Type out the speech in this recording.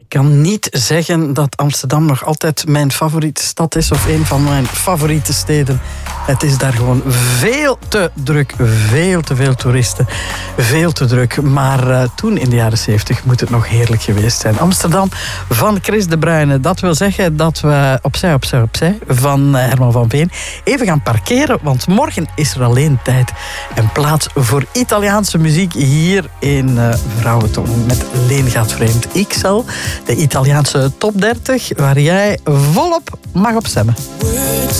kan niet zeggen dat Amsterdam nog altijd mijn favoriete stad is of een van mijn favoriete steden. Het is daar gewoon veel te druk, veel te veel toeristen, veel te druk. Maar toen in de jaren 70 moet het nog heerlijk geweest zijn. Amsterdam van Chris de Bruyne. Dat wil zeggen dat we opzij van Herman van Veen even gaan parkeren, want morgen is er alleen tijd en plaats voor Italiaanse muziek hier in Vrouwentoon met Leen gaat vreemd. XL, de Italiaanse top 30, waar jij volop mag op stemmen.